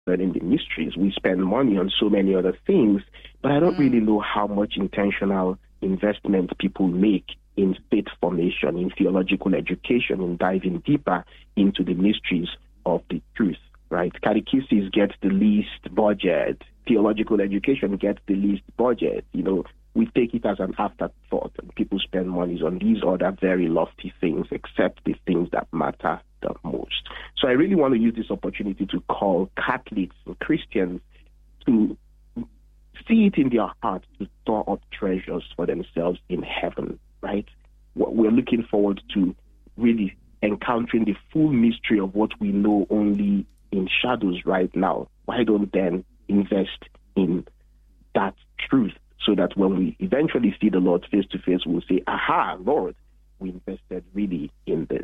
learning the mysteries. We spend money on so many other things, but I don't really know how much intentional investment people make in faith formation, in theological education, in diving deeper into the mysteries of the truth, right? Catechesis gets the least budget. Theological education gets the least budget. We take it as an afterthought, and people spend money on these other very lofty things, except the things that matter the most. So I really want to use this opportunity to call Catholics and Christians to see it in their hearts to store up treasures for themselves in heaven, right? We're looking forward to really encountering the full mystery of what we know only in shadows right now. Why don't then invest in that truth so that when we eventually see the Lord face to face, we'll say, aha, Lord, we invested really in this.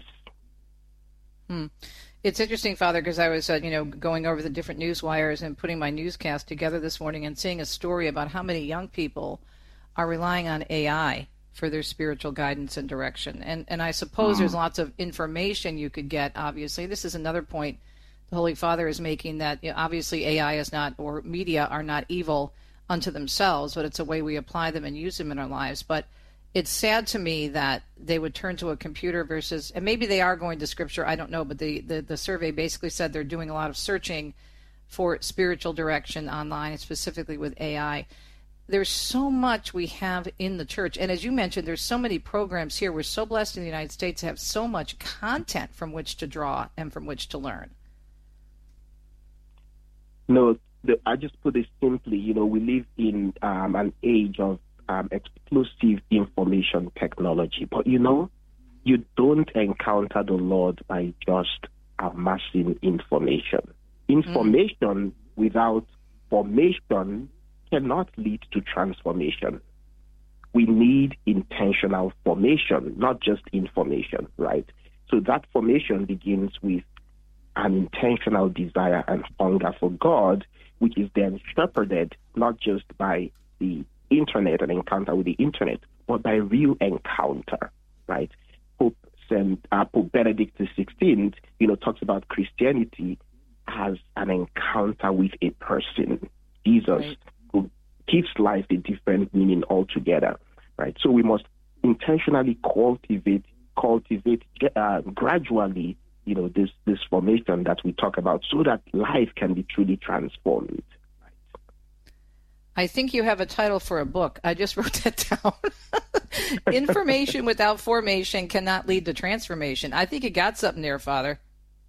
It's interesting, Father, because I was, going over the different news wires and putting my newscast together this morning and seeing a story about how many young people are relying on AI for their spiritual guidance and direction. And I suppose there's lots of information you could get, obviously. This is another point the Holy Father is making, that obviously AI is not, or media are not evil unto themselves, but it's a way we apply them and use them in our lives. But it's sad to me that they would turn to a computer versus, and maybe they are going to Scripture, I don't know, but the survey basically said they're doing a lot of searching for spiritual direction online, specifically with AI. There's so much we have in the church. And as you mentioned, there's so many programs here. We're so blessed in the United States to have so much content from which to draw and from which to learn. No, I just put it simply, we live in an age of explosive information technology. But, you don't encounter the Lord by just amassing information. Information without formation cannot lead to transformation. We need intentional formation, not just information, right? So that formation begins with an intentional desire and hunger for God, which is then shepherded not just by the internet and encounter with the internet, but by real encounter, right? Pope Benedict XVI, talks about Christianity as an encounter with a person, Jesus, right, who gives life a different meaning altogether, right? So we must intentionally cultivate gradually, this formation that we talk about, so that life can be truly transformed. I think you have a title for a book. I just wrote that down. Information without formation cannot lead to transformation. I think you got something there, Father.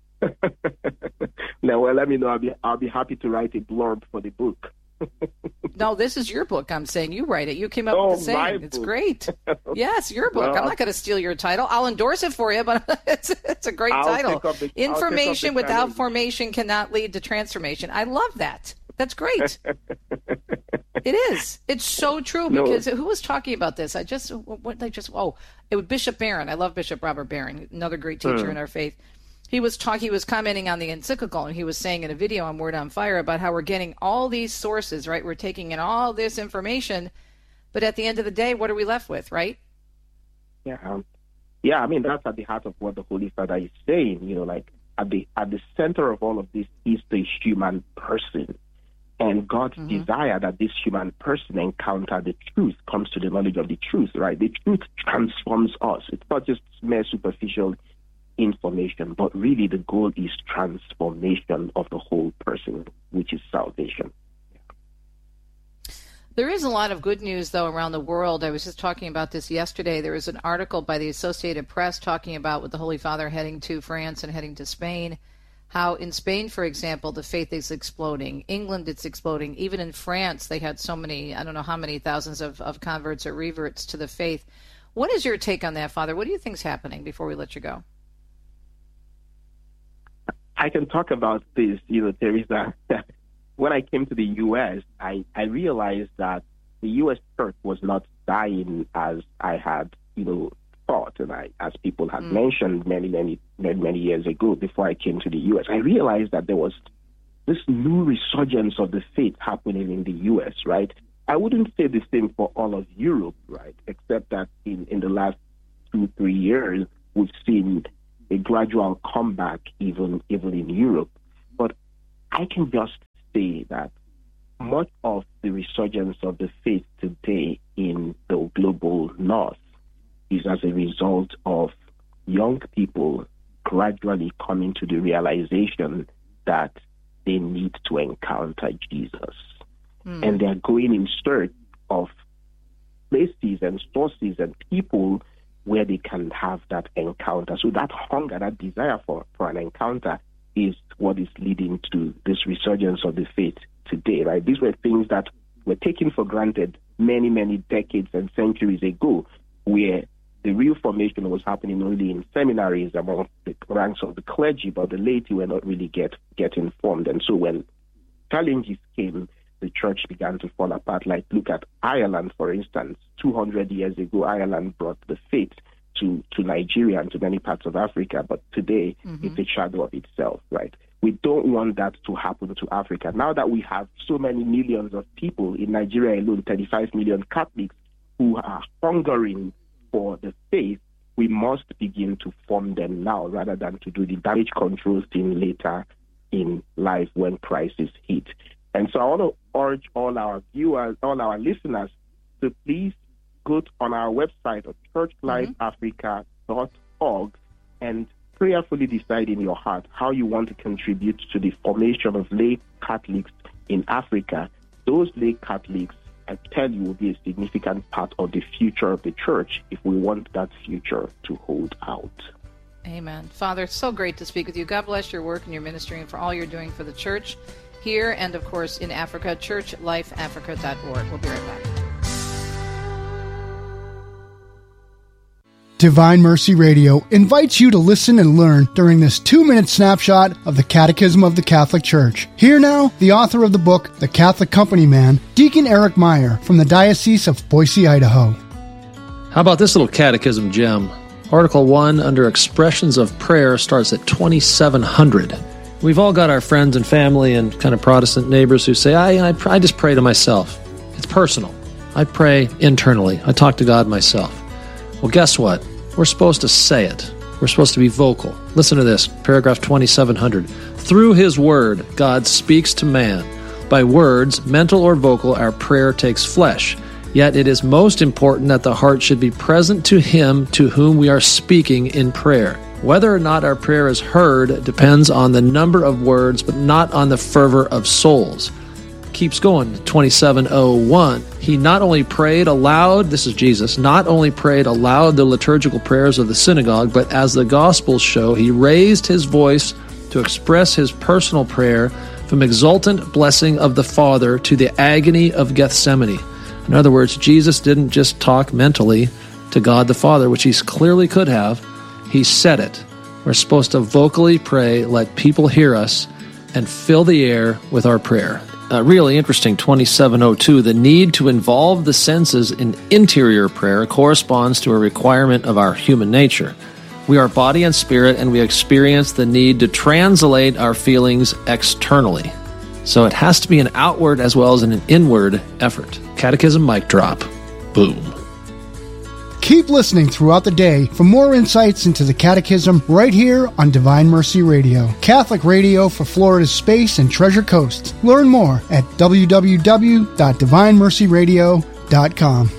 Now, well, let me know. I'll be happy to write a blurb for the book. No, this is your book. I'm saying you write it. You came up with the saying. It's great. Yes, your book. Well, I'm not going to steal your title. I'll endorse it for you, but it's a great title. Information without formation cannot lead to transformation. I love that. That's great. It is. It's so true, because who was talking about this? It was Bishop Barron. I love Bishop Robert Barron, another great teacher in our faith. He was commenting on the encyclical, and he was saying in a video on Word on Fire about how we're getting all these sources, right? We're taking in all this information, but at the end of the day, what are we left with, right? Yeah. I mean, that's at the heart of what the Holy Father is saying. At the center of all of this is the human person. And God's desire that this human person encounter the truth, comes to the knowledge of the truth, right? The truth transforms us. It's not just mere superficial information, but really the goal is transformation of the whole person, which is salvation. There is a lot of good news, though, around the world. I was just talking about this yesterday. There was an article by the Associated Press talking about, with the Holy Father heading to France and heading to Spain, how in Spain, for example, the faith is exploding. England, it's exploding. Even in France, they had so many, I don't know how many thousands of converts or reverts to the faith. What is your take on that, Father? What do you think is happening before we let you go? I can talk about this. There is when I came to the U.S., I realized that the U.S. church was not dying as I had, thought, and as people had mentioned many years ago before I came to the U.S. I realized that there was this new resurgence of the faith happening in the U.S., right? I wouldn't say the same for all of Europe, right? Except that in the last 2-3 years, we've seen a gradual comeback even in Europe. But I can just say that much of the resurgence of the faith today in the global north is as a result of young people gradually coming to the realization that they need to encounter Jesus. And they're going in search of places and sources and people where they can have that encounter. So that hunger, that desire for an encounter is what is leading to this resurgence of the faith today, right? These were things that were taken for granted many, many decades and centuries ago, where the real formation was happening only in seminaries among the ranks of the clergy, but the laity were not really get informed. And so when challenges came, the church began to fall apart. Like, look at Ireland, for instance. 200 years ago, Ireland brought the faith to Nigeria and to many parts of Africa, but today it's a shadow of itself, right? We don't want that to happen to Africa. Now that we have so many millions of people in Nigeria alone, 35 million Catholics who are hungering for the faith, we must begin to form them now rather than to do the damage control thing later in life when crisis hit. And so I want to urge all our viewers, all our listeners, to please go on our website at churchlifeafrica.org and prayerfully decide in your heart how you want to contribute to the formation of lay Catholics in Africa. Those lay Catholics, I tell you, will be a significant part of the future of the church if we want that future to hold out. Amen. Father, it's so great to speak with you. God bless your work and your ministry and for all you're doing for the church here and, of course, in Africa, churchlifeafrica.org. We'll be right back. Divine Mercy Radio invites you to listen and learn during this 2-minute snapshot of the Catechism of the Catholic Church. Here now, the author of the book, The Catholic Company Man, Deacon Eric Meyer from the Diocese of Boise, Idaho. How about this little catechism gem? Article 1 under Expressions of Prayer starts at 2700. We've all got our friends and family and kind of Protestant neighbors who say, I just pray to myself. It's personal. I pray internally. I talk to God myself. Well, guess what? We're supposed to say it. We're supposed to be vocal. Listen to this, paragraph 2700. Through His Word, God speaks to man. By words, mental or vocal, our prayer takes flesh. Yet it is most important that the heart should be present to Him to whom we are speaking in prayer. Whether or not our prayer is heard depends on the number of words, but not on the fervor of souls. Keeps going, 2701. He not only prayed aloud, this is Jesus, not only prayed aloud the liturgical prayers of the synagogue, but as the Gospels show, He raised His voice to express His personal prayer from exultant blessing of the Father to the agony of Gethsemane. In other words, Jesus didn't just talk mentally to God the Father, which He clearly could have. He said it. We're supposed to vocally pray, let people hear us, and fill the air with our prayer. Really interesting, 2702. The need to involve the senses in interior prayer corresponds to a requirement of our human nature. We are body and spirit, and we experience the need to translate our feelings externally. So it has to be an outward as well as an inward effort. Catechism mic drop. Boom. Keep listening throughout the day for more insights into the Catechism right here on Divine Mercy Radio, Catholic radio for Florida's Space and Treasure Coast. Learn more at www.divinemercyradio.com.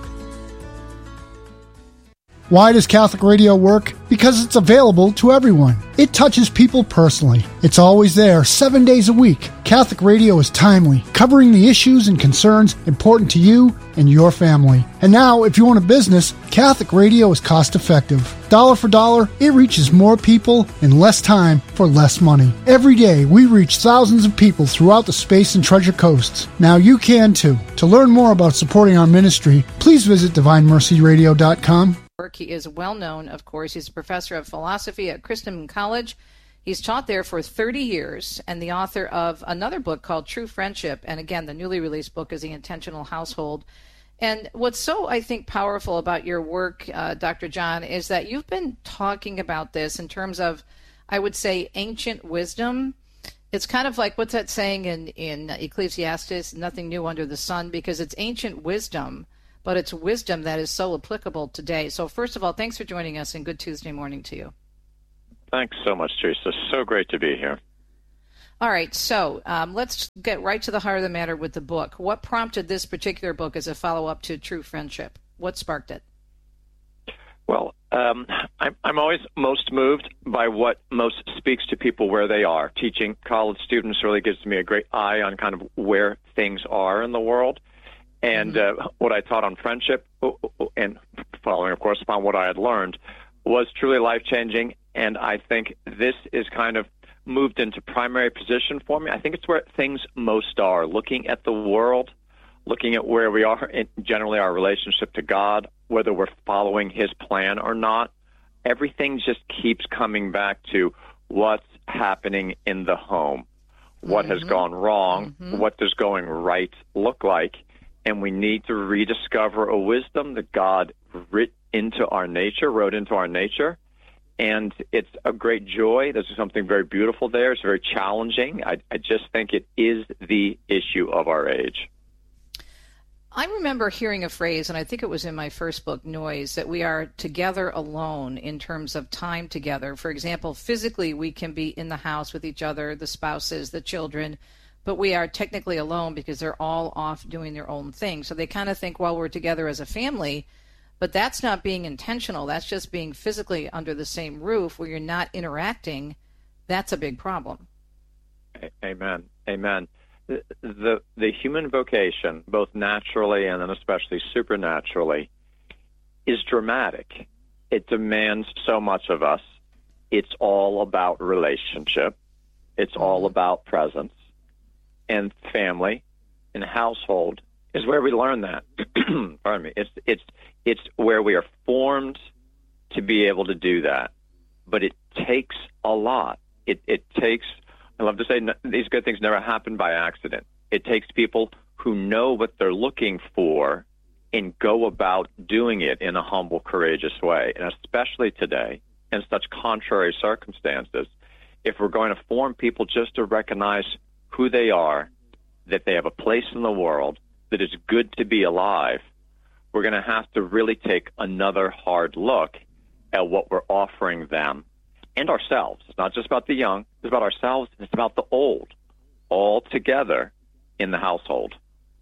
Why does Catholic radio work? Because it's available to everyone. It touches people personally. It's always there, 7 days a week. Catholic radio is timely, covering the issues and concerns important to you and your family. And now, if you own a business, Catholic radio is cost-effective. Dollar for dollar, it reaches more people in less time for less money. Every day, we reach thousands of people throughout the Space and Treasure Coasts. Now you can too. To learn more about supporting our ministry, please visit DivineMercyRadio.com. He is well known, of course. He's a professor of philosophy at Christendom College. He's taught there for 30 years and the author of another book called True Friendship. And again, the newly released book is The Intentional Household. And what's so, I think, powerful about your work, Dr. John, is that you've been talking about this in terms of, I would say, ancient wisdom. It's kind of like, what's that saying in Ecclesiastes, nothing new under the sun, because it's ancient wisdom, but it's wisdom that is so applicable today. So first of all, thanks for joining us, and good Tuesday morning to you. Thanks so much, Teresa. So great to be here. All right, so let's get right to the heart of the matter with the book. What prompted this particular book as a follow-up to True Friendship? What sparked it? Well, I'm always most moved by what most speaks to people where they are. Teaching college students really gives me a great eye on kind of where things are in the world. And what I taught on friendship, and following, of course, upon what I had learned, was truly life-changing. And I think this is kind of moved into primary position for me. I think it's where things most are, looking at the world, looking at where we are in generally our relationship to God, whether we're following his plan or not. Everything just keeps coming back to what's happening in the home, what has gone wrong, what does going right look like, and we need to rediscover a wisdom that God wrote into our nature, and it's a great joy. There's something very beautiful there. It's very challenging. I just think it is the issue of our age. I remember hearing a phrase, and I think it was in my first book, Noise, that we are together alone in terms of time together. For example, physically we can be in the house with each other, the spouses, the children, but we are technically alone because they're all off doing their own thing. So they kind of think, well, we're together as a family, but that's not being intentional. That's just being physically under the same roof where you're not interacting. That's a big problem. Amen. Amen. The human vocation, both naturally and then especially supernaturally, is dramatic. It demands so much of us. It's all about relationship. It's all about presence. And family and household is where we learn that. Pardon me. It's where we are formed to be able to do that. But it takes a lot. It takes, I love to say, these good things never happen by accident. It takes people who know what they're looking for and go about doing it in a humble, courageous way. And especially today, in such contrary circumstances, if we're going to form people just to recognize who they are, that they have a place in the world, that it's good to be alive, we're going to have to really take another hard look at what we're offering them and ourselves. It's not just about the young, it's about ourselves, and it's about the old, all together in the household.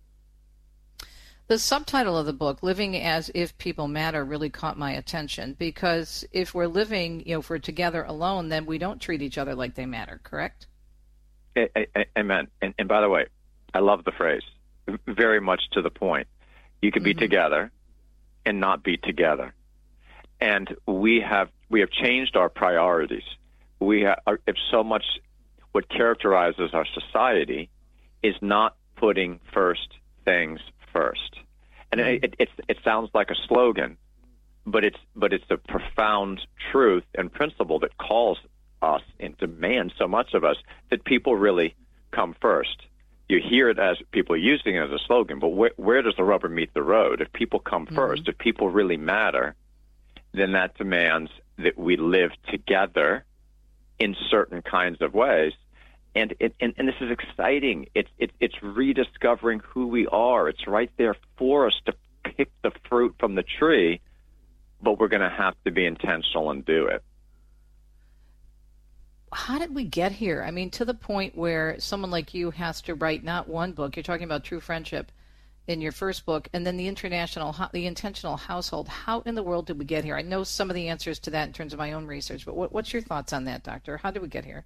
The subtitle of the book, Living as If People Matter, really caught my attention because if we're living, if we're together alone, then we don't treat each other like they matter, correct? Amen. And by the way, I love the phrase, very much to the point. You can be together and not be together. And we have changed our priorities. If so much what characterizes our society is not putting first things first. And it sounds like a slogan, but it's a profound truth and principle that calls us and demands so much of us that people really come first. You hear it as people using it as a slogan, but where does the rubber meet the road? If people come first, if people really matter, then that demands that we live together in certain kinds of ways. And this is exciting. It's rediscovering who we are. It's right there for us to pick the fruit from the tree, but we're going to have to be intentional and do it. How did we get here? I mean, to the point where someone like you has to write not one book. You're talking about True Friendship in your first book, and then the intentional household. How in the world did we get here? I know some of the answers to that in terms of my own research, but what's your thoughts on that, Doctor? How did we get here?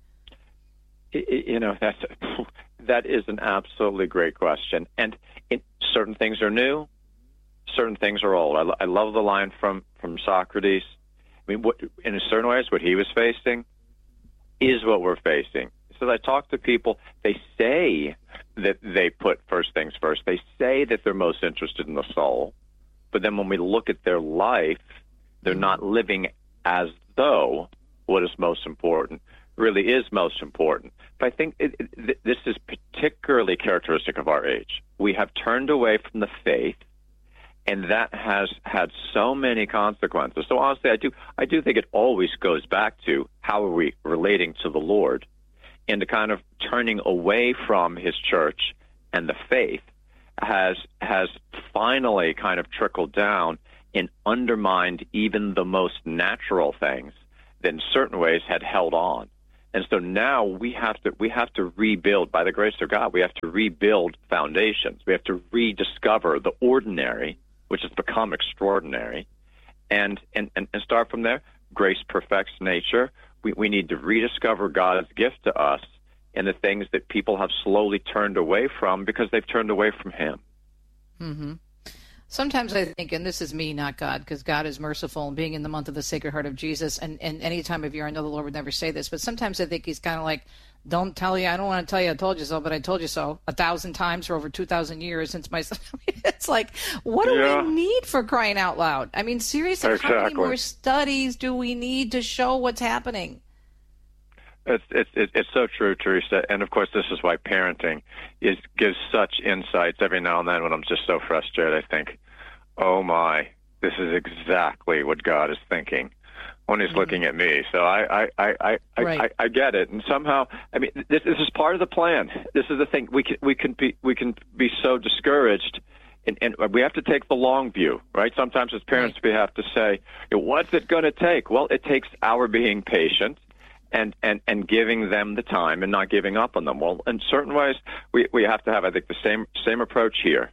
That is an absolutely great question. And certain things are new, certain things are old. I love the line from Socrates. I mean, in certain ways, what he was facing is what we're facing. So I talk to people, they say that they put first things first. They say that they're most interested in the soul. But then when we look at their life, they're not living as though what is most important really is most important. But I think this is particularly characteristic of our age. We have turned away from the faith, and that has had so many consequences. So honestly, I do think it always goes back to how are we relating to the Lord, and the kind of turning away from his church and the faith has finally kind of trickled down and undermined even the most natural things that in certain ways had held on. And so now we have to rebuild, by the grace of God, we have to rebuild foundations. We have to rediscover the ordinary, which has become extraordinary, and start from there. Grace perfects nature. We need to rediscover God's gift to us in the things that people have slowly turned away from because they've turned away from Him. Mm-hmm. Sometimes I think, and this is me, not God, because God is merciful, and being in the month of the Sacred Heart of Jesus, and any time of year, I know the Lord would never say this, but sometimes I think He's kind of like, don't tell you, I don't want to tell you I told you so, but I told you so 1,000 times for over 2,000 years since my son. It's like, what do we need, for crying out loud? I mean, seriously, exactly. How many more studies do we need to show what's happening? It's so true, Teresa. And of course, this is why parenting gives such insights. Every now and then, when I'm just so frustrated, I think, "Oh my, this is exactly what God is thinking when He's looking at me." So I get it. And somehow, I mean, this is part of the plan. This is the thing. We can be so discouraged. And we have to take the long view, right? Sometimes as parents, we have to say, what's it going to take? Well, it takes our being patient and giving them the time and not giving up on them. Well, in certain ways, we have to have, I think, the same approach here.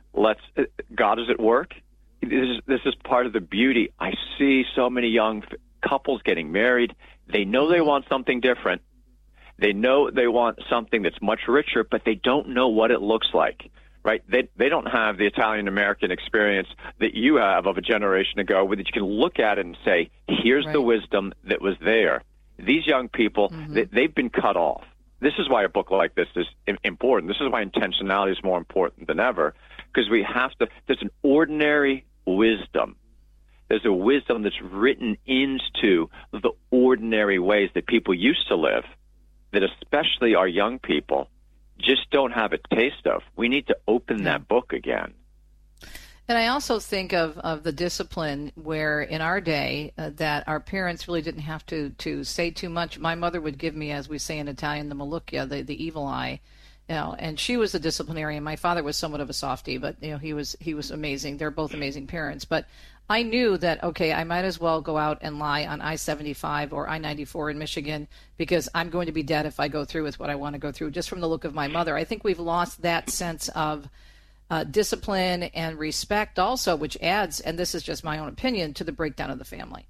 God is at work. This is part of the beauty. I see so many young couples getting married. They know they want something different. They know they want something that's much richer, but they don't know what it looks like. Right? They don't have the Italian-American experience that you have of a generation ago, where that you can look at it and say, here's the wisdom that was there. These young people, they've been cut off. This is why a book like this is important. This is why intentionality is more important than ever, because there's an ordinary wisdom. There's a wisdom that's written into the ordinary ways that people used to live, that especially our young people just don't have a taste of. We need to open that book again. And I also think of the discipline where in our day that our parents really didn't have to say too much. My mother would give me, as we say in Italian, the malucchia, the evil eye, and she was a disciplinarian. My father was somewhat of a softie, but he was amazing. They're both amazing parents. But I knew that, okay, I might as well go out and lie on I-75 or I-94 in Michigan, because I'm going to be dead if I go through with what I want to go through, just from the look of my mother. I think we've lost that sense of discipline and respect also, which adds, and this is just my own opinion, to the breakdown of the family.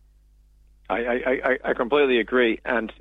I completely agree. And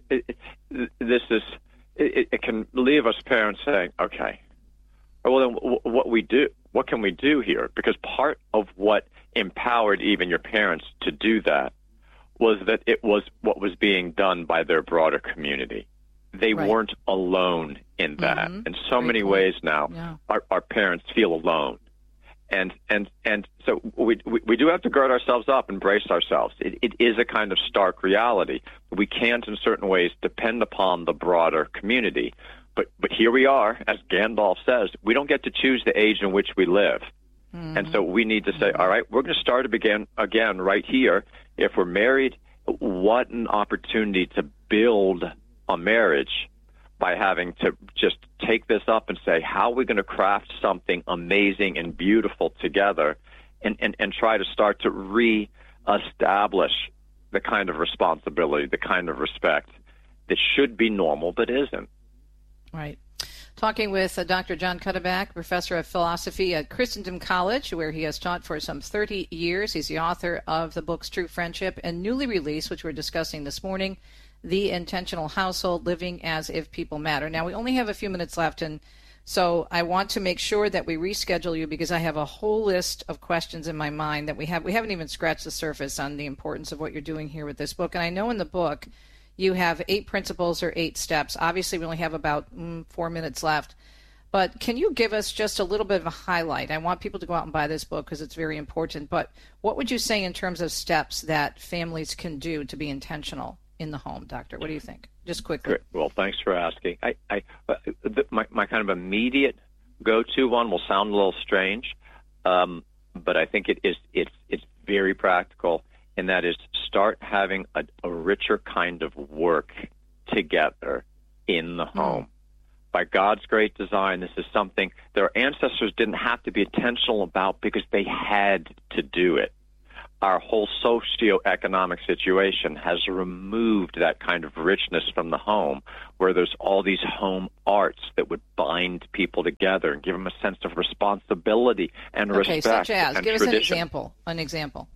it can leave us parents saying, okay, well, then what can we do here? Because part of what empowered even your parents to do that was that it was what was being done by their broader community. They weren't alone in that. In so many ways now, our parents feel alone. And so we do have to gird ourselves up and brace ourselves. It is a kind of stark reality. We can't, in certain ways, depend upon the broader community. But here we are, as Gandalf says, we don't get to choose the age in which we live. And so we need to say, all right, we're going to start again right here. If we're married, what an opportunity to build a marriage by having to just take this up and say, how are we going to craft something amazing and beautiful together, and try to start to re-establish the kind of responsibility, the kind of respect that should be normal but isn't. Right. Talking with Dr. Jon Cuddeback, professor of philosophy at Christendom College, where he has taught for some 30 years. He's the author of the books True Friendship and newly released, which we're discussing this morning, The Intentional Household, Living as If People Matter. Now, we only have a few minutes left, and so I want to make sure that we reschedule you, because I have a whole list of questions in my mind that we haven't even scratched the surface on the importance of what you're doing here with this book. And I know in the book you have 8 principles or 8 steps. Obviously, we only have about 4 minutes left. But can you give us just a little bit of a highlight? I want people to go out and buy this book because it's very important. But what would you say in terms of steps that families can do to be intentional in the home, Doctor? What do you think? Just quickly. Great. Well, thanks for asking. My kind of immediate go-to one will sound a little strange, but I think it's very practical, and that is start having a richer kind of work together in the home. By God's great design, this is something their ancestors didn't have to be intentional about because they had to do it. our whole socioeconomic situation has removed that kind of richness from the home, where there's all these home arts that would bind people together and give them a sense of responsibility and respect. Okay, such as, give tradition. us an example.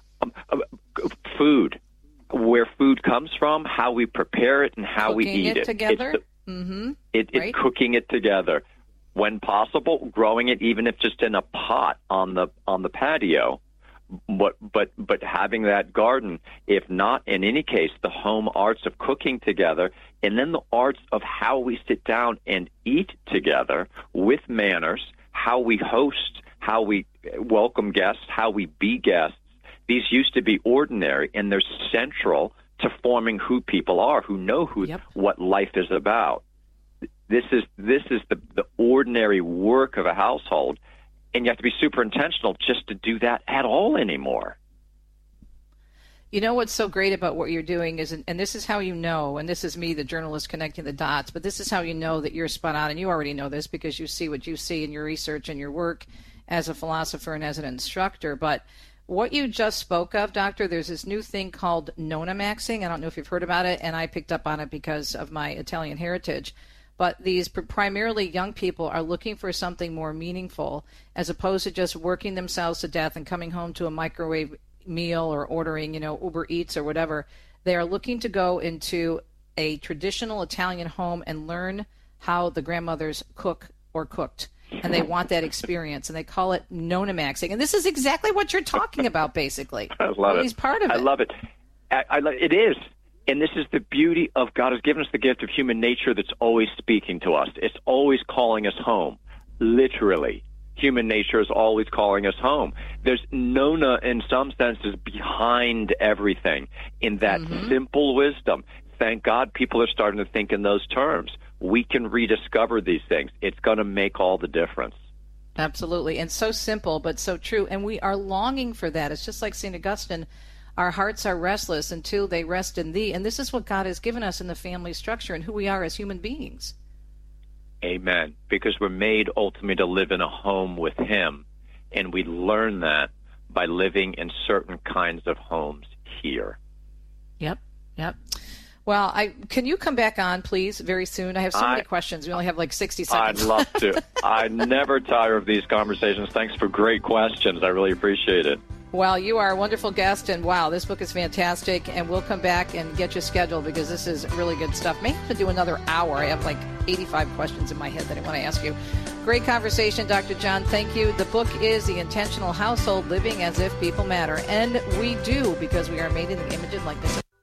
Food, where food comes from, how we prepare it, and how we eat it. Together? It's cooking it together. When possible, growing it, even if just in a pot on the patio. But having that garden, if not, in any case, the home arts of cooking together, and then the arts of how we sit down and eat together with manners, how we host, how we welcome guests, how we be guests. These used to be ordinary, and they're central to forming who people are, who know what life is about. This is the ordinary work of a household. And you have to be super intentional just to do that at all anymore. You know what's so great about what you're doing is, and this is how you know, and this is me, the journalist, connecting the dots, but this is how you know that you're spot on, and you already know this because you see what you see in your research and your work as a philosopher and as an instructor. But what you just spoke of, Doctor, there's this new thing called nonamaxing. I don't know if you've heard about it, and I picked up on it because of my Italian heritage. But these primarily young people are looking for something more meaningful as opposed to just working themselves to death and coming home to a microwave meal or ordering, Uber Eats or whatever. They are looking to go into a traditional Italian home and learn how the grandmothers cook or cooked. And they want that experience, and they call it nonamaxing. And this is exactly what you're talking about, basically. I love it. He's part of it. I love it. It is. And this is the beauty of God has given us the gift of human nature that's always speaking to us. It's always calling us home, literally. Human nature is always calling us home. There's Nona, in some senses, behind everything in that simple wisdom. Thank God people are starting to think in those terms. We can rediscover these things. It's going to make all the difference. Absolutely. And so simple, but so true. And we are longing for that. It's just like St. Augustine. Our hearts are restless until they rest in thee. And this is what God has given us in the family structure and who we are as human beings. Amen. Because we're made ultimately to live in a home with him. And we learn that by living in certain kinds of homes here. Yep. Well, can you come back on, please, very soon? I have so many questions. We only have like 60 seconds. I'd love to. I never tire of these conversations. Thanks for great questions. I really appreciate it. Well, you are a wonderful guest, and wow, this book is fantastic, and we'll come back and get you scheduled because this is really good stuff. May have to do another hour. I have like 85 questions in my head that I want to ask you. Great conversation, Dr. John. Thank you. The book is The Intentional Household, Living as If People Matter, and we do because we are made in the image and likeness of.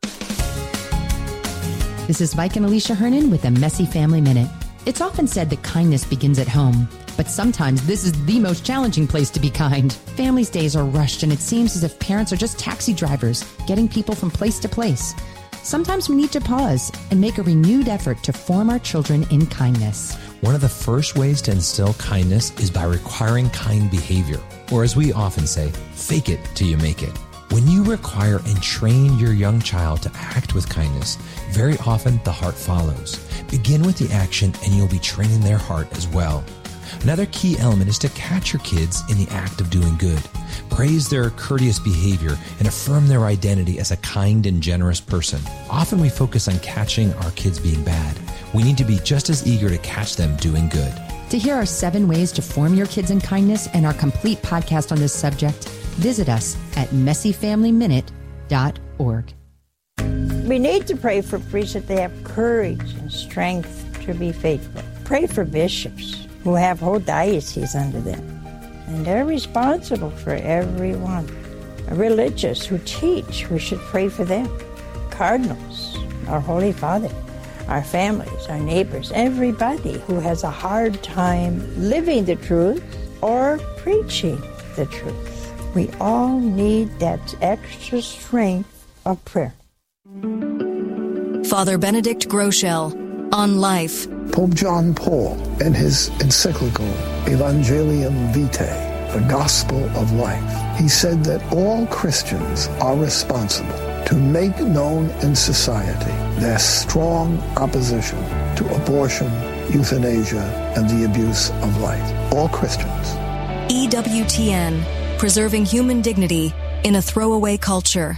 This is Mike and Alicia Hernan with a Messy Family Minute. It's often said that kindness begins at home, but sometimes this is the most challenging place to be kind. Families' days are rushed, and it seems as if parents are just taxi drivers, getting people from place to place. Sometimes we need to pause and make a renewed effort to form our children in kindness. One of the first ways to instill kindness is by requiring kind behavior, or as we often say, fake it till you make it. When you require and train your young child to act with kindness, very often the heart follows. Begin with the action and you'll be training their heart as well. Another key element is to catch your kids in the act of doing good. Praise their courteous behavior and affirm their identity as a kind and generous person. Often we focus on catching our kids being bad. We need to be just as eager to catch them doing good. To hear our 7 ways to form your kids in kindness and our complete podcast on this subject, visit us at messyfamilyminute.org. We need to pray for priests that they have courage and strength to be faithful. Pray for bishops who have whole dioceses under them, and they're responsible for everyone. Religious who teach, we should pray for them. Cardinals, our Holy Father, our families, our neighbors, everybody who has a hard time living the truth or preaching the truth. We all need that extra strength of prayer. Father Benedict Groeschel on life. Pope John Paul, in his encyclical Evangelium Vitae, the Gospel of Life, he said that all Christians are responsible to make known in society their strong opposition to abortion, euthanasia, and the abuse of life. All Christians. EWTN, preserving human dignity in a throwaway culture.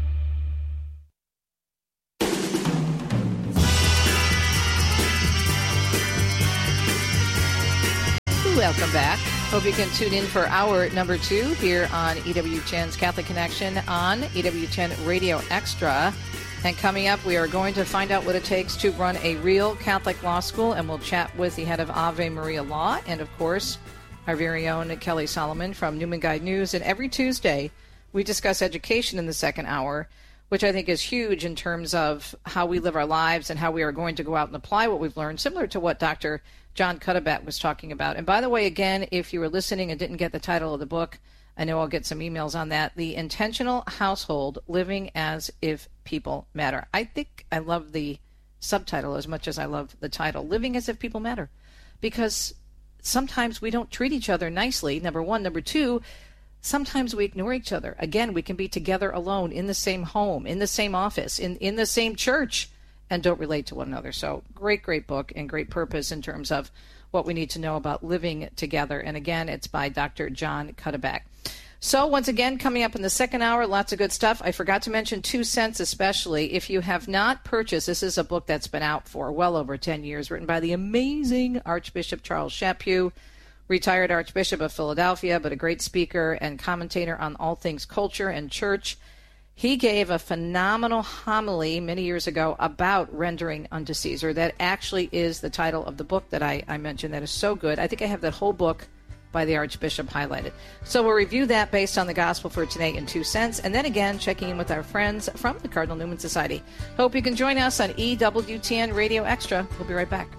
Welcome back. Hope you can tune in for hour number 2 here on EWTN's Catholic Connection on EWTN Radio Extra. And coming up, we are going to find out what it takes to run a real Catholic law school, and we'll chat with the head of Ave Maria Law and, of course, our very own Kelly Solomon from Newman Guide News. And every Tuesday, we discuss education in the second hour, which I think is huge in terms of how we live our lives and how we are going to go out and apply what we've learned, similar to what Dr. John Cuddeback was talking about. And by the way, again, if you were listening and didn't get the title of the book, I know I'll get some emails on that. The Intentional Household, Living as If People Matter. I think I love the subtitle as much as I love the title, Living as If People Matter, because sometimes we don't treat each other nicely, number one. Number two, sometimes we ignore each other. Again, we can be together alone in the same home, in the same office, in the same church, and don't relate to one another. So great book and great purpose in terms of what we need to know about living together. And again, it's by Dr. John Cuddeback. So once again, coming up in the second hour, lots of good stuff. I forgot to mention 2 Cents especially. If you have not purchased, this is a book that's been out for well over 10 years, written by the amazing Archbishop Charles Chaput, retired Archbishop of Philadelphia, but a great speaker and commentator on all things culture and church. He gave a phenomenal homily many years ago about rendering unto Caesar. That actually is the title of the book that I mentioned. That is so good. I think I have that whole book by the Archbishop highlighted. So we'll review that based on the Gospel for today in 2 Cents. And then again, checking in with our friends from the Cardinal Newman Society. Hope you can join us on EWTN Radio Extra. We'll be right back.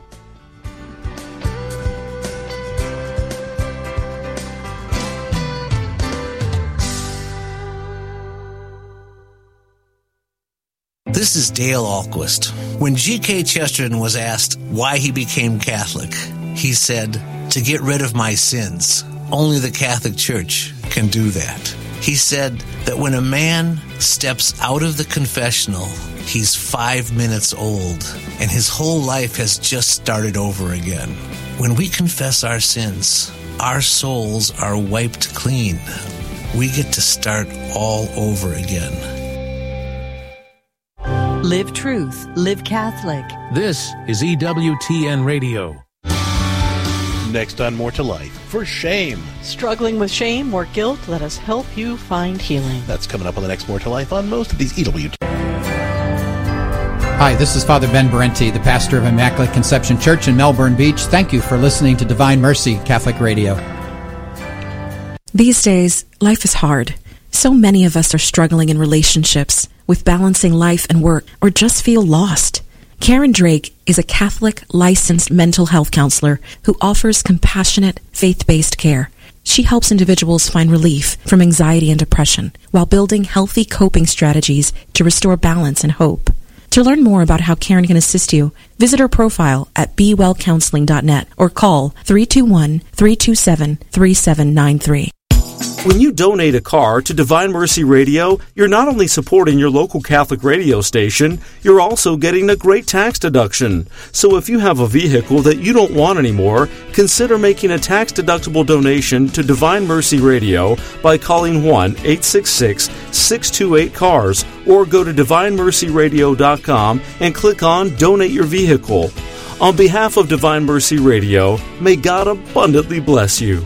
This is Dale Ahlquist. When G.K. Chesterton was asked why he became Catholic, he said, "To get rid of my sins. Only the Catholic Church can do that." He said that when a man steps out of the confessional, he's 5 minutes old, and his whole life has just started over again. When we confess our sins, our souls are wiped clean. We get to start all over again. Live truth, live Catholic. This is EWTN Radio. Next on More to Life, for shame. Struggling with shame or guilt? Let us help you find healing. That's coming up on the next More to Life on most of these EWTN. Hi, this is Father Ben Berenti, the pastor of Immaculate Conception Church in Melbourne Beach. Thank you for listening to Divine Mercy Catholic Radio. These days, life is hard. So many of us are struggling in relationships, with balancing life and work, or just feel lost. Karen Drake is a Catholic licensed mental health counselor who offers compassionate, faith-based care. She helps individuals find relief from anxiety and depression while building healthy coping strategies to restore balance and hope. To learn more about how Karen can assist you, visit her profile at bewellcounseling.net or call 321-327-3793. When you donate a car to Divine Mercy Radio, you're not only supporting your local Catholic radio station, you're also getting a great tax deduction. So if you have a vehicle that you don't want anymore, consider making a tax-deductible donation to Divine Mercy Radio by calling 1-866-628-CARS or go to DivineMercyRadio.com and click on Donate Your Vehicle. On behalf of Divine Mercy Radio, may God abundantly bless you.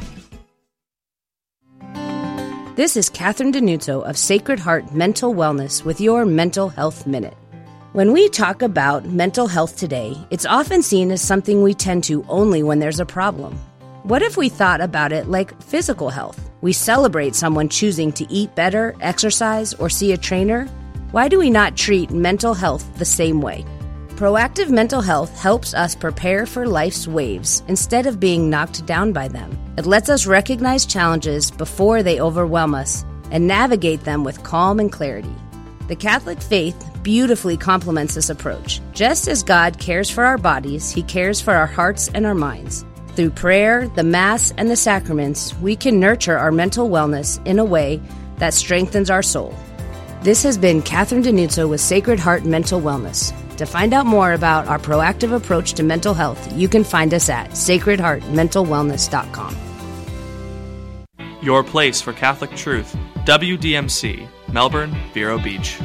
This is Catherine Denuzzo of Sacred Heart Mental Wellness with your Mental Health Minute. When we talk about mental health today, it's often seen as something we tend to only when there's a problem. What if we thought about it like physical health? We celebrate someone choosing to eat better, exercise, or see a trainer. Why do we not treat mental health the same way? Proactive mental health helps us prepare for life's waves instead of being knocked down by them. It lets us recognize challenges before they overwhelm us and navigate them with calm and clarity. The Catholic faith beautifully complements this approach. Just as God cares for our bodies, He cares for our hearts and our minds. Through prayer, the Mass, and the sacraments, we can nurture our mental wellness in a way that strengthens our soul. This has been Catherine Denuzzo with Sacred Heart Mental Wellness. To find out more about our proactive approach to mental health, you can find us at sacredheartmentalwellness.com. Your place for Catholic truth. WDMC, Melbourne, Vero Beach.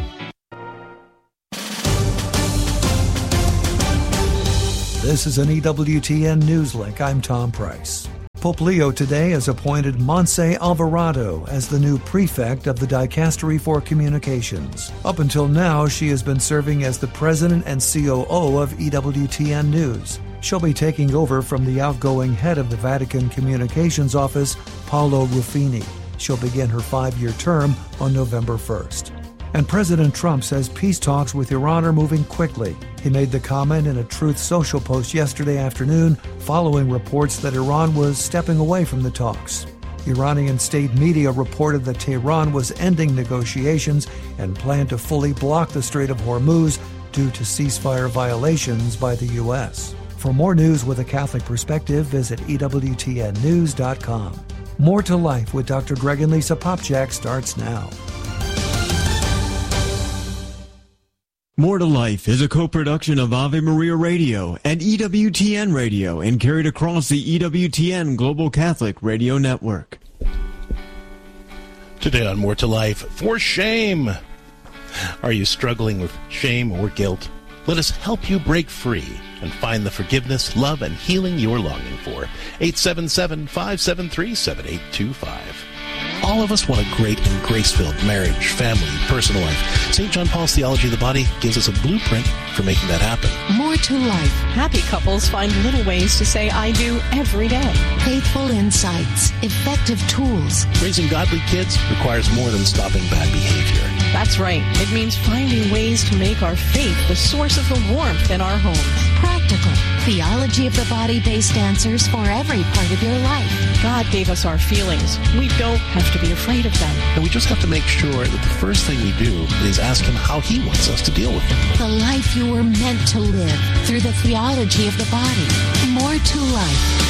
This is an EWTN News Link. I'm Tom Price. Pope Leo today has appointed Montse Alvarado as the new prefect of the Dicastery for Communications. Up until now, she has been serving as the president and COO of EWTN News. She'll be taking over from the outgoing head of the Vatican Communications Office, Paolo Ruffini. She'll begin her 5-year term on November 1st. And President Trump says peace talks with Iran are moving quickly. He made the comment in a Truth Social post yesterday afternoon following reports that Iran was stepping away from the talks. Iranian state media reported that Tehran was ending negotiations and planned to fully block the Strait of Hormuz due to ceasefire violations by the U.S. For more news with a Catholic perspective, visit EWTNnews.com. More to Life with Dr. Greg and Lisa Popcak starts now. More to Life is a co-production of Ave Maria Radio and EWTN Radio and carried across the EWTN Global Catholic Radio Network. Today on More to Life, for shame. Are you struggling with shame or guilt? Let us help you break free and find the forgiveness, love, and healing you're longing for. 877-573-7825. All of us want a great and grace-filled marriage, family, personal life. St. John Paul's Theology of the Body gives us a blueprint for making that happen. More to life. Happy couples find little ways to say I do every day. Faithful insights. Effective tools. Raising godly kids requires more than stopping bad behavior. That's right. It means finding ways to make our faith the source of the warmth in our homes. Practical. Theology of the Body-based answers for every part of your life. God gave us our feelings. We don't have to be afraid of them. And we just have to make sure that the first thing we do is ask Him how He wants us to deal with them. The life you were meant to live through the theology of the body. More to life.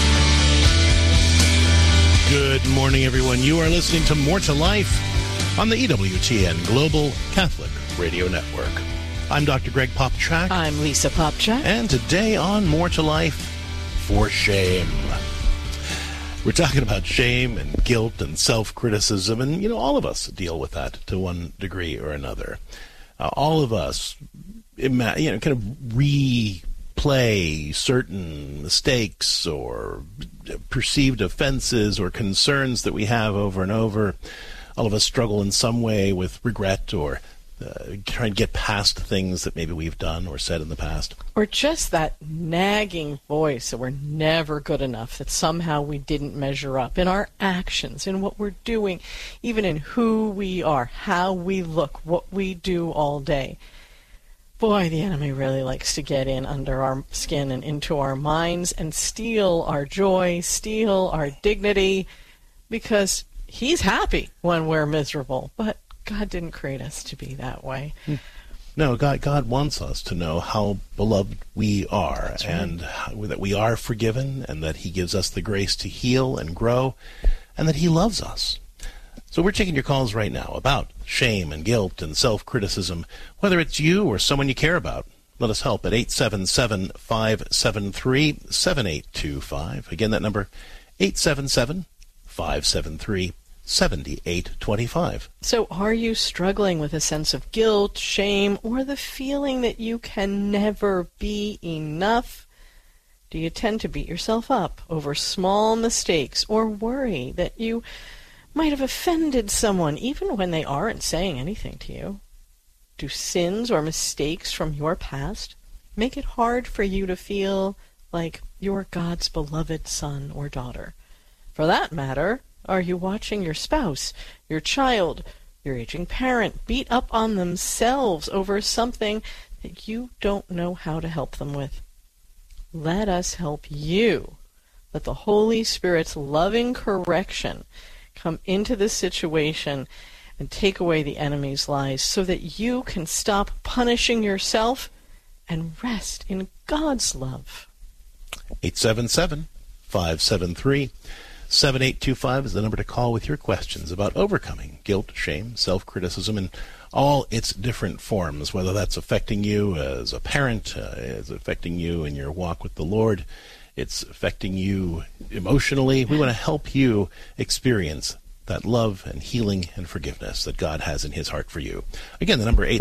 Good morning, everyone. You are listening to More to Life on the EWTN Global Catholic Radio Network. I'm Dr. Greg Popcak. I'm Lisa Popcak. And today on More to Life, for shame. We're talking about shame and guilt and self-criticism, and, all of us deal with that to one degree or another. All of us, kind of replay certain mistakes or perceived offenses or concerns that we have over and over. All of us struggle in some way with regret or try and get past things that maybe we've done or said in the past. Or just that nagging voice that we're never good enough, that somehow we didn't measure up in our actions, in what we're doing, even in who we are, how we look, what we do all day. Boy, the enemy really likes to get in under our skin and into our minds and steal our joy, steal our dignity, because he's happy when we're miserable. But God didn't create us to be that way. No, God wants us to know how beloved we are, right, and that we are forgiven, and that He gives us the grace to heal and grow, and that He loves us. So we're taking your calls right now about shame and guilt and self-criticism, whether it's you or someone you care about. Let us help at 877-573-7825. Again, that number, 877-573-7825. 7825. So are you struggling with a sense of guilt, shame, or the feeling that you can never be enough? Do you tend to beat yourself up over small mistakes or worry that you might have offended someone even when they aren't saying anything to you? Do sins or mistakes from your past make it hard for you to feel like you're God's beloved son or daughter? For that matter, are you watching your spouse, your child, your aging parent beat up on themselves over something that you don't know how to help them with? Let us help you. Let the Holy Spirit's loving correction come into this situation and take away the enemy's lies so that you can stop punishing yourself and rest in God's love. 877-573-7825 is the number to call with your questions about overcoming guilt, shame, self-criticism, and all its different forms, whether that's affecting you as a parent, it's affecting you in your walk with the Lord, it's affecting you emotionally. We want to help you experience that love and healing and forgiveness that God has in his heart for you. Again, the number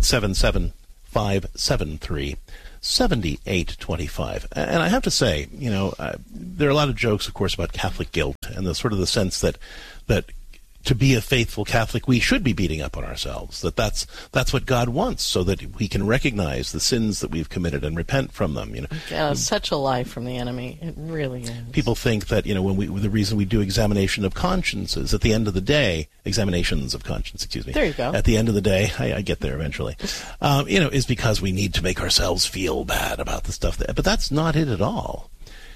877-573-7825. And I have to say, there are a lot of jokes, of course, about Catholic guilt and the sort of the sense that to be a faithful Catholic, we should be beating up on ourselves, that's what God wants, so that we can recognize the sins that we've committed and repent from them. Yeah, it's such a lie from the enemy. It really is. People think that, the reason we do examinations of conscience, excuse me. There you go. At the end of the day, I get there eventually, is because we need to make ourselves feel bad about the stuff but that's not it at all.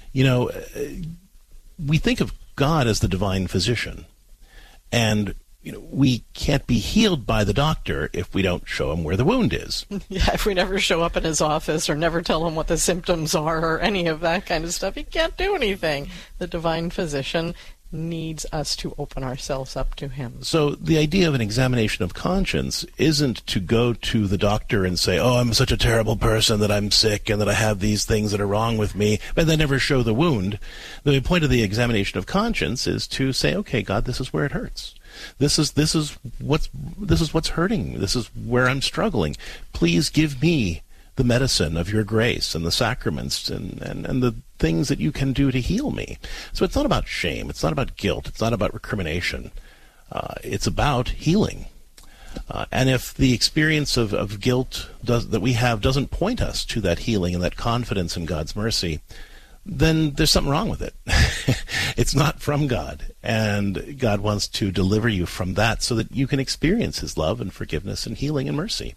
We think of God as the divine physician. And we can't be healed by the doctor if we don't show him where the wound is. Yeah, if we never show up in his office or never tell him what the symptoms are or any of that kind of stuff, he can't do anything. The divine physician needs us to open ourselves up to him. So the idea of an examination of conscience isn't to go to the doctor and say, oh, I'm such a terrible person that I'm sick and that I have these things that are wrong with me, but then never show the wound. The point of the examination of conscience is to say, okay, God, this is where it hurts. This is what's hurting. This is where I'm struggling. Please give me the medicine of your grace and the sacraments and the things that you can do to heal me. So it's not about shame. It's not about guilt. It's not about recrimination. It's about healing. And if the experience of guilt that we have doesn't point us to that healing and that confidence in God's mercy, then there's something wrong with it. It's not from God. And God wants to deliver you from that so that you can experience his love and forgiveness and healing and mercy.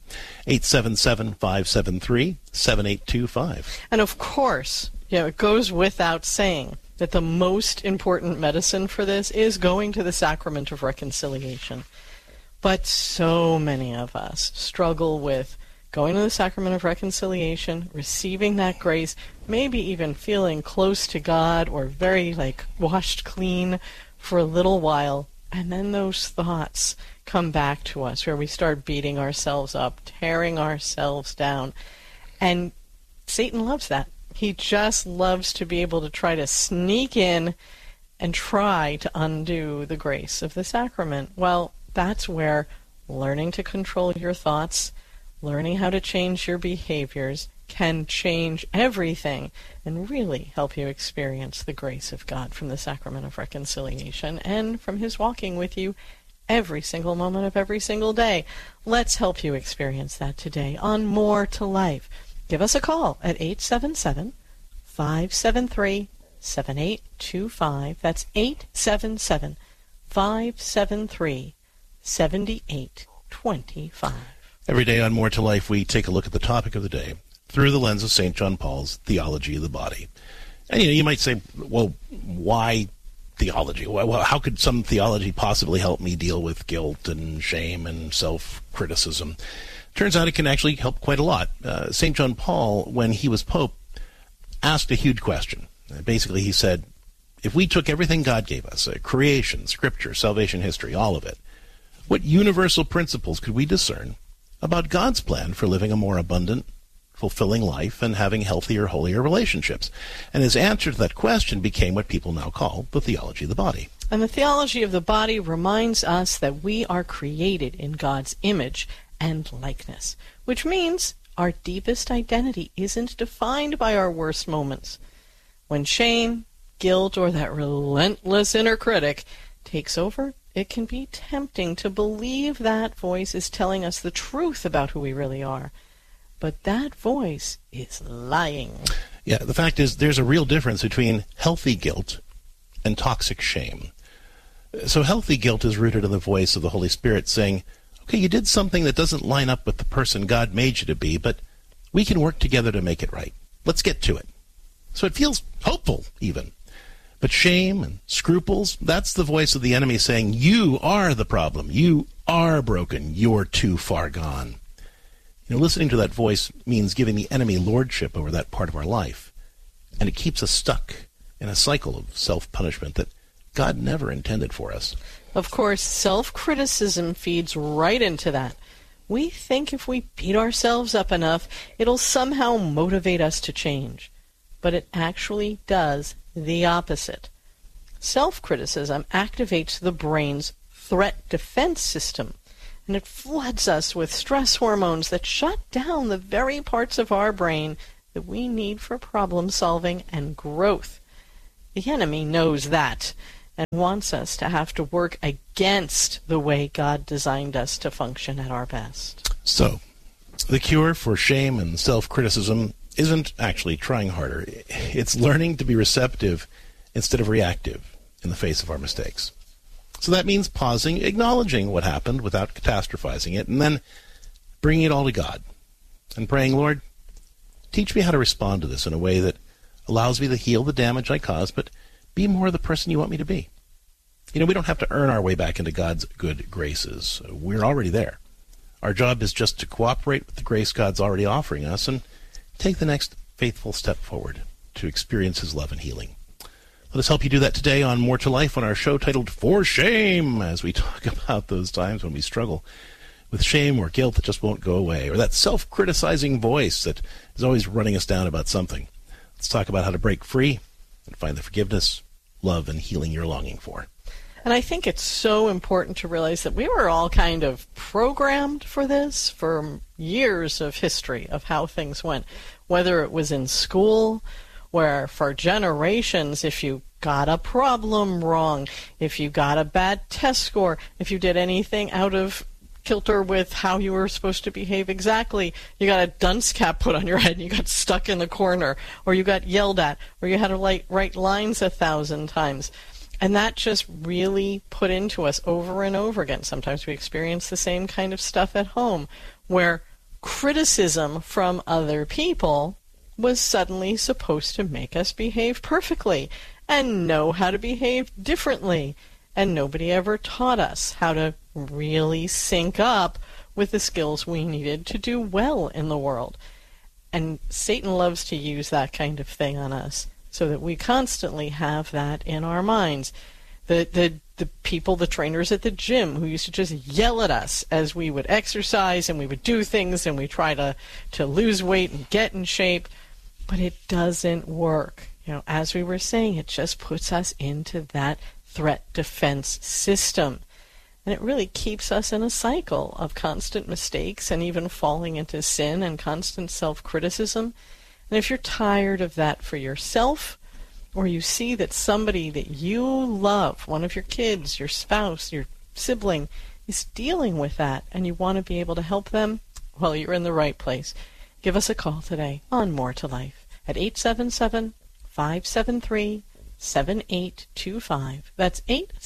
877-573-7825. And of course, it goes without saying that the most important medicine for this is going to the sacrament of reconciliation. But so many of us struggle with going to the sacrament of reconciliation, receiving that grace, maybe even feeling close to God or very washed clean for a little while, and then those thoughts come back to us where we start beating ourselves up, tearing ourselves down. And Satan loves that. He just loves to be able to try to sneak in and try to undo the grace of the sacrament. Well, that's where learning to control your thoughts, learning how to change your behaviors can change everything and really help you experience the grace of God from the sacrament of reconciliation and from his walking with you every single moment of every single day. Let's help you experience that today on More to Life. Give us a call at 877-573-7825. That's 877-573-7825. Every day on More to Life, we take a look at the topic of the day through the lens of St. John Paul's Theology of the Body. And you might say, well, why theology? Well, how could some theology possibly help me deal with guilt and shame and self-criticism? Turns out it can actually help quite a lot. St. John Paul, when he was Pope, asked a huge question. Basically, he said, if we took everything God gave us, creation, scripture, salvation history, all of it, what universal principles could we discern about God's plan for living a more abundant, fulfilling life and having healthier, holier relationships? And his answer to that question became what people now call the theology of the body. And the theology of the body reminds us that we are created in God's image and likeness, which means our deepest identity isn't defined by our worst moments. When shame, guilt, or that relentless inner critic takes over, it can be tempting to believe that voice is telling us the truth about who we really are. But that voice is lying. Yeah, the fact is there's a real difference between healthy guilt and toxic shame. So healthy guilt is rooted in the voice of the Holy Spirit saying, okay, you did something that doesn't line up with the person God made you to be, but we can work together to make it right. Let's get to it. So it feels hopeful, even. But shame and scruples, that's the voice of the enemy saying, you are the problem. You are broken. You're too far gone. Listening to that voice means giving the enemy lordship over that part of our life. And it keeps us stuck in a cycle of self-punishment that God never intended for us. Of course, self-criticism feeds right into that. We think if we beat ourselves up enough, it'll somehow motivate us to change. But it actually does the opposite. Self-criticism activates the brain's threat defense system. And it floods us with stress hormones that shut down the very parts of our brain that we need for problem solving and growth. The enemy knows that and wants us to have to work against the way God designed us to function at our best. So, the cure for shame and self-criticism isn't actually trying harder. It's learning to be receptive instead of reactive in the face of our mistakes. So that means pausing, acknowledging what happened without catastrophizing it, and then bringing it all to God and praying, Lord, teach me how to respond to this in a way that allows me to heal the damage I caused, but be more the person you want me to be. You know, we don't have to earn our way back into God's good graces. We're already there. Our job is just to cooperate with the grace God's already offering us and take the next faithful step forward to experience His love and healing. Let us help you do that today on More to Life on our show titled For Shame, as we talk about those times when we struggle with shame or guilt that just won't go away, or that self-criticizing voice that is always running us down about something. Let's talk about how to break free and find the forgiveness, love, and healing you're longing for. And I think it's so important to realize that we were all kind of programmed for this for years of history of how things went, whether it was in school, where for generations, if you got a problem wrong, if you got a bad test score, if you did anything out of kilter with how you were supposed to behave exactly, you got a dunce cap put on your head and you got stuck in the corner, or you got yelled at, or you had to write lines 1,000 times. And that just really put into us over and over again. Sometimes we experience the same kind of stuff at home, where criticism from other people was suddenly supposed to make us behave perfectly and know how to behave differently. And nobody ever taught us how to really sync up with the skills we needed to do well in the world. And Satan loves to use that kind of thing on us, so that we constantly have that in our minds. The people, the trainers at the gym, who used to just yell at us as we would exercise and we would do things and we try to lose weight and get in shape, but it doesn't work. You know, as we were saying, it just puts us into that threat defense system. And it really keeps us in a cycle of constant mistakes and even falling into sin and constant self-criticism. And if you're tired of that for yourself, or you see that somebody that you love, one of your kids, your spouse, your sibling, is dealing with that, and you want to be able to help them, well, you're in the right place. Give us a call today on More to Life at 877-573-7825. That's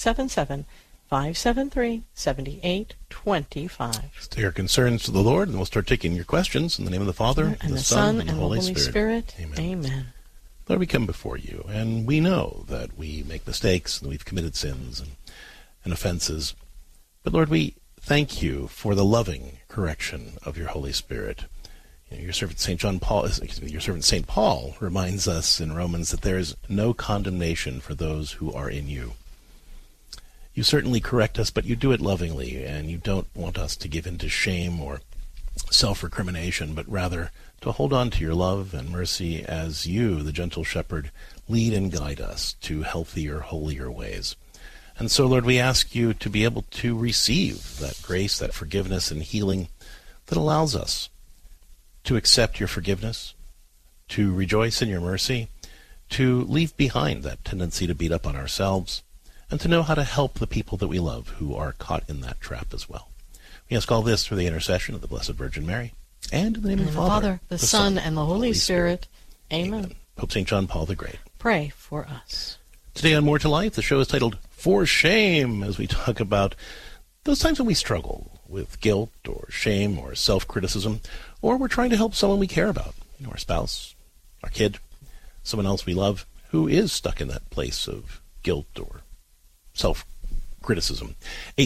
877-573-7825. Stay your concerns to the Lord, and we'll start taking your questions in the name of the Father, and the Son, and the Holy Spirit. Amen. Amen. Lord, we come before you, and we know that we make mistakes, and we've committed sins and offenses. But Lord, we thank you for the loving correction of your Holy Spirit. You know, your servant St. Paul reminds us in Romans that there is no condemnation for those who are in you. You certainly correct us, but you do it lovingly, and you don't want us to give in to shame or self-recrimination, but rather to hold on to your love and mercy as you, the gentle shepherd, lead and guide us to healthier, holier ways. And so, Lord, we ask you to be able to receive that grace, that forgiveness and healing that allows us to accept your forgiveness, to rejoice in your mercy, to leave behind that tendency to beat up on ourselves, and to know how to help the people that we love who are caught in that trap as well. We ask all this through the intercession of the Blessed Virgin Mary, and in the name of the Father, the Son, and the Holy Spirit. Amen. Pope St. John Paul the Great, pray for us. Today on More to Life, the show is titled For Shame, as we talk about those times when we struggle with guilt or shame or self-criticism, or we're trying to help someone we care about, our spouse, our kid, someone else we love who is stuck in that place of guilt or self-criticism.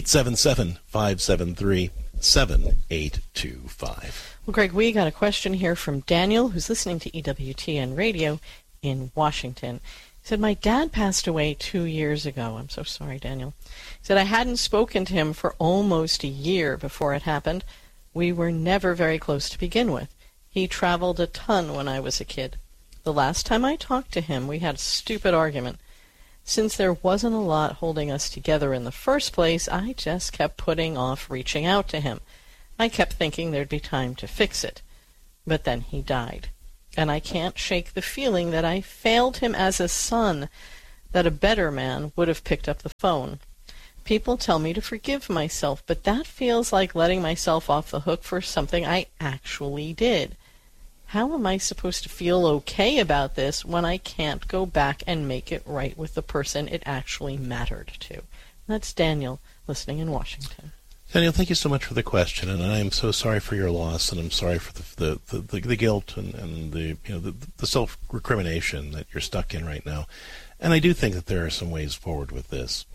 877-573-7825. Well, Greg, we got a question here from Daniel, who's listening to EWTN Radio in Washington. He said, my dad passed away 2 years ago. I'm so sorry, Daniel. He said, I hadn't spoken to him for almost a year before it happened. We were never very close to begin with. He traveled a ton when I was a kid. The last time I talked to him, we had a stupid argument. Since there wasn't a lot holding us together in the first place, I just kept putting off reaching out to him. I kept thinking there'd be time to fix it. But then he died. And I can't shake the feeling that I failed him as a son, that a better man would have picked up the phone. People tell me to forgive myself, but that feels like letting myself off the hook for something I actually did. How am I supposed to feel okay about this when I can't go back and make it right with the person it actually mattered to? That's Daniel, listening in Washington. Daniel, thank you so much for the question, and I am so sorry for your loss, and I'm sorry for the guilt and the self-recrimination that you're stuck in right now. And I do think that there are some ways forward with this.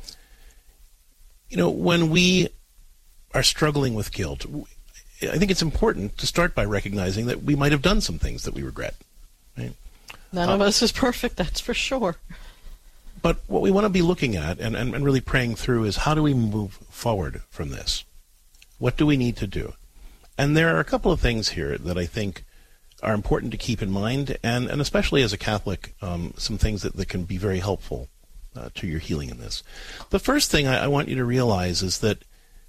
When we are struggling with guilt, I think it's important to start by recognizing that we might have done some things that we regret. Right? None of us is perfect, that's for sure. But what we want to be looking at and really praying through is, how do we move forward from this? What do we need to do? And there are a couple of things here that I think are important to keep in mind, and especially as a Catholic, some things that can be very helpful to your healing in this. The first thing I want you to realize is that,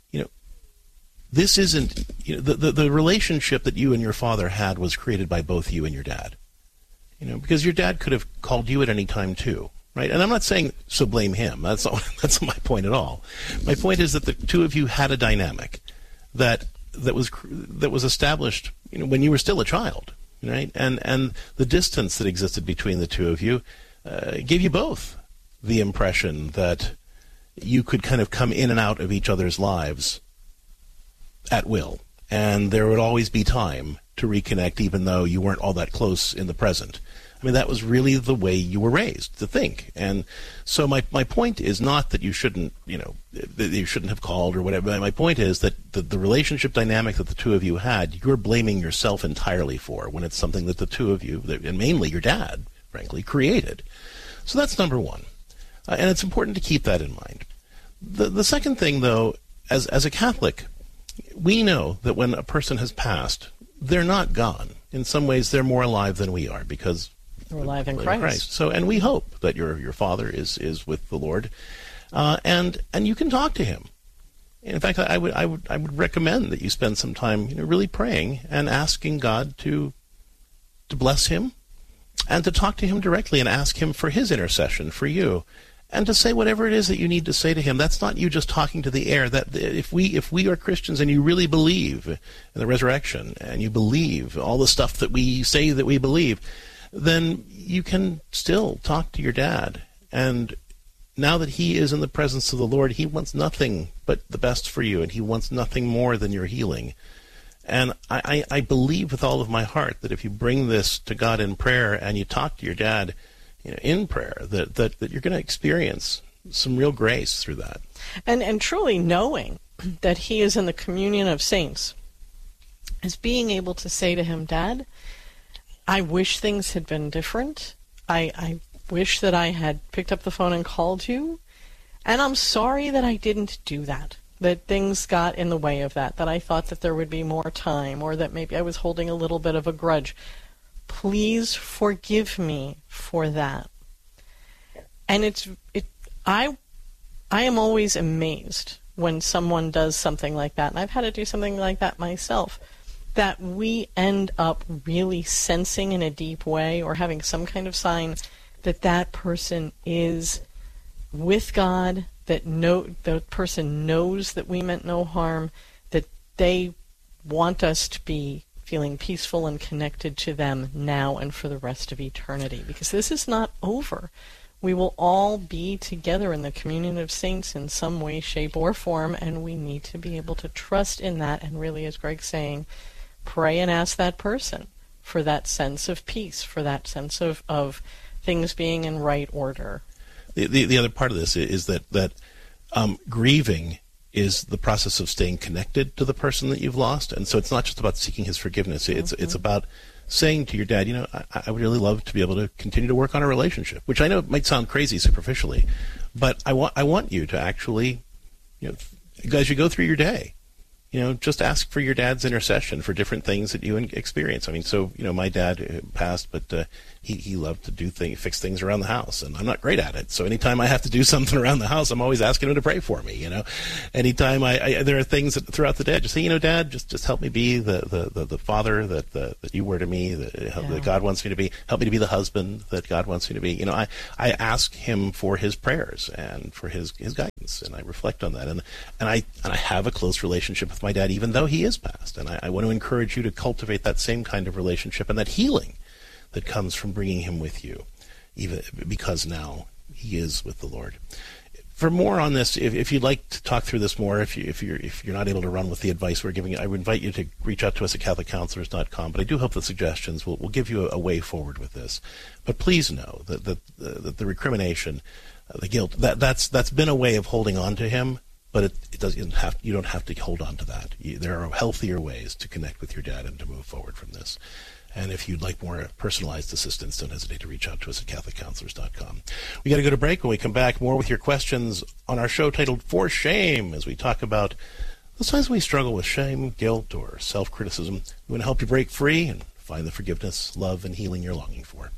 this isn't, the relationship that you and your father had was created by both you and your dad. Because your dad could have called you at any time too, right? And I'm not saying so blame him. That's not my point at all. My point is that the two of you had a dynamic that was established, when you were still a child, right? And the distance that existed between the two of you gave you both the impression that you could kind of come in and out of each other's lives at will, and there would always be time to reconnect, even though you weren't all that close in the present. I mean, that was really the way you were raised to think. And so my point is not that you shouldn't, that you shouldn't have called or whatever. My point is that the relationship dynamic that the two of you had, you're blaming yourself entirely for, when it's something that the two of you, and mainly your dad, frankly, created. So that's number one. And it's important to keep that in mind. The second thing, though, as a Catholic, we know that when a person has passed, they're not gone. In some ways, they're more alive than we are, because we're alive in Christ. So, and we hope that your father is with the Lord, and you can talk to him. In fact, I would recommend that you spend some time, really praying and asking God to bless him, and to talk to him directly and ask him for his intercession for you. And to say whatever it is that you need to say to him. That's not you just talking to the air. That if we are Christians and you really believe in the resurrection, and you believe all the stuff that we say that we believe, then you can still talk to your dad. And now that he is in the presence of the Lord, he wants nothing but the best for you, and he wants nothing more than your healing. And I believe with all of my heart that if you bring this to God in prayer and you talk to your dad in prayer, that you're going to experience some real grace through that. And truly knowing that he is in the communion of saints is being able to say to him, Dad, I wish things had been different. I wish that I had picked up the phone and called you, and I'm sorry that I didn't do that things got in the way of that I thought that there would be more time, or that maybe I was holding a little bit of a grudge. Please forgive me for that. And I am always amazed when someone does something like that, and I've had to do something like that myself, that we end up really sensing in a deep way, or having some kind of sign that that person is with God, that the person knows that we meant no harm, that they want us to be feeling peaceful and connected to them now and for the rest of eternity, because this is not over. We will all be together in the communion of saints in some way, shape, or form, and we need to be able to trust in that, and really, as Greg's saying, pray and ask that person for that sense of peace, for that sense of things being in right order. The other part of this is that grieving is the process of staying connected to the person that you've lost, and so it's not just about seeking his forgiveness. It's about saying to your dad, I would really love to be able to continue to work on a relationship, which I know might sound crazy superficially, but I want you to actually, as you go through your day, just ask for your dad's intercession for different things that you experience. I mean, so, my dad passed, but he loved to fix things around the house, and I'm not great at it. So anytime I have to do something around the house, I'm always asking him to pray for me. Anytime there are things throughout the day, I just say, Dad, just help me be the father that you were to me, that God wants me to be. Help me to be the husband that God wants me to be. I ask him for his prayers and for his guidance, and I reflect on that. And I have a close relationship with my dad, even though he is passed. And I want to encourage you to cultivate that same kind of relationship and that healing that comes from bringing him with you, even because now he is with the Lord. For more on this, if you'd like to talk through this more, if you're not able to run with the advice we're giving, I would invite you to reach out to us at CatholicCounselors.com. But I do hope the suggestions will give you a way forward with this. But please know that the recrimination, the guilt, that's been a way of holding on to him. But it doesn't have. You don't have to hold on to that. There are healthier ways to connect with your dad and to move forward from this. And if you'd like more personalized assistance, don't hesitate to reach out to us at CatholicCounselors.com. We got to go to break. When we come back, more with your questions on our show titled For Shame, as we talk about the times we struggle with shame, guilt, or self-criticism. We want to help you break free and find the forgiveness, love, and healing you're longing for.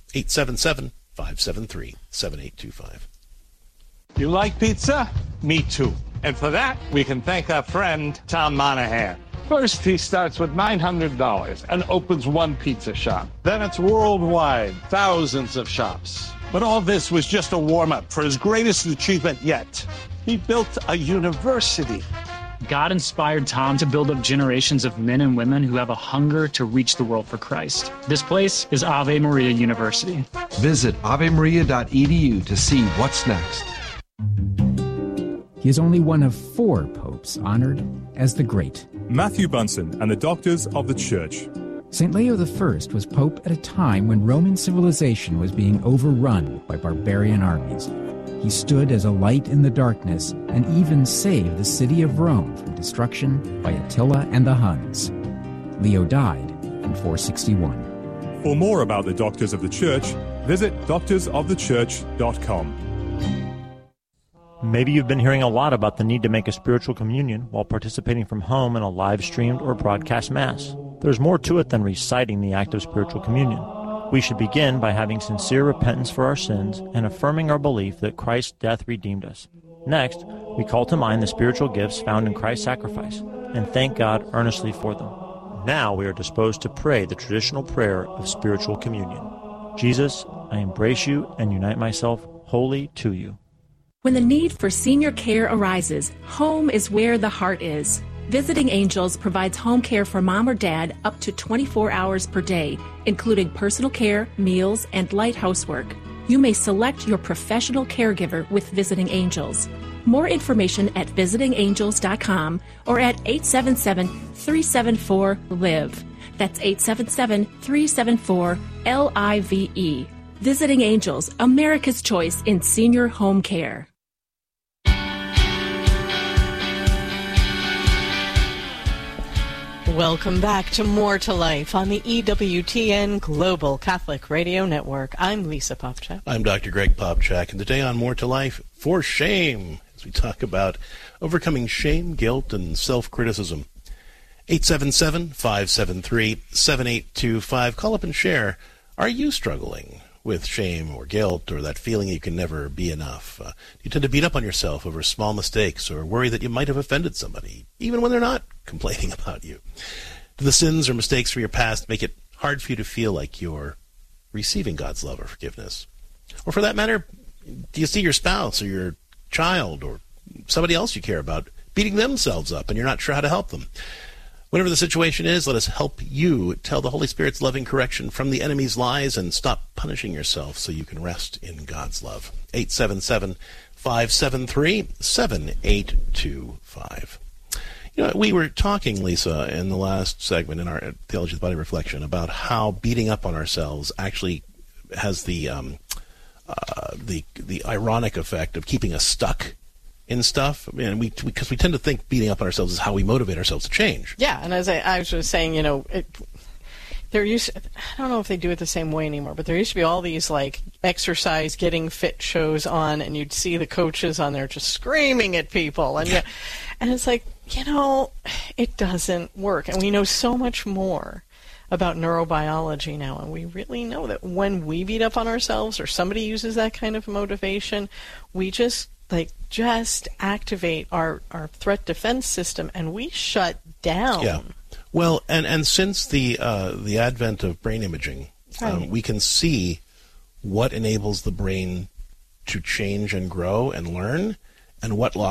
877-573-7825. You like pizza? Me too. And for that, we can thank our friend Tom Monahan. First, he starts with $900 and opens one pizza shop. Then it's worldwide, thousands of shops. But all this was just a warm-up for his greatest achievement yet. He built a university. God inspired Tom to build up generations of men and women who have a hunger to reach the world for Christ. This place is Ave Maria University. Visit avemaria.edu to see what's next. He is only one of 4 popes honored as the Great. Matthew Bunsen and the Doctors of the Church. St. Leo I was pope at a time when Roman civilization was being overrun by barbarian armies. He stood as a light in the darkness and even saved the city of Rome from destruction by Attila and the Huns. Leo died in 461. For more about the Doctors of the Church, visit doctorsofthechurch.com. Maybe you've been hearing a lot about the need to make a spiritual communion while participating from home in a live-streamed or broadcast Mass. There's more to it than reciting the act of spiritual communion. We should begin by having sincere repentance for our sins and affirming our belief that Christ's death redeemed us. Next, we call to mind the spiritual gifts found in Christ's sacrifice and thank God earnestly for them. Now we are disposed to pray the traditional prayer of spiritual communion. Jesus, I embrace you and unite myself wholly to you. When the need for senior care arises, home is where the heart is. Visiting Angels provides home care for mom or dad up to 24 hours per day, including personal care, meals, and light housework. You may select your professional caregiver with Visiting Angels. More information at visitingangels.com or at 877-374-LIVE. That's 877-374-LIVE. Visiting Angels, America's choice in senior home care. Welcome back to More to Life on the EWTN Global Catholic Radio Network. I'm Lisa Popchak. I'm Dr. Greg Popchak, and today on More to Life, For Shame, as we talk about overcoming shame, guilt, and self-criticism. 877-573-7825. Call up and share. Are you struggling with shame or guilt or that feeling you can never be enough? Do you tend to beat up on yourself over small mistakes or worry that you might have offended somebody, even when they're not complaining about you? Do the sins or mistakes from your past make it hard for you to feel like you're receiving God's love or forgiveness? Or for that matter, do you see your spouse or your child or somebody else you care about beating themselves up and you're not sure how to help them? Whatever the situation is, let us help you tell the Holy Spirit's loving correction from the enemy's lies and stop punishing yourself so you can rest in God's love. 877-573-7825. You know, we were talking, Lisa, in the last segment in our Theology of the Body reflection about how beating up on ourselves actually has the ironic effect of keeping us stuck in stuff, and because we tend to think beating up on ourselves is how we motivate ourselves to change. Yeah, and as I was just saying, you know, I don't know if they do it the same way anymore, but there used to be all these like exercise getting fit shows on, and you'd see the coaches on there just screaming at people, and and it's like, you know, it doesn't work, and we know so much more about neurobiology now, and we really know that when we beat up on ourselves or somebody uses that kind of motivation, we just activate our threat defense system and we shut down. Yeah. Well, and since the advent of brain imaging, we can see what enables the brain to change and grow and learn, and what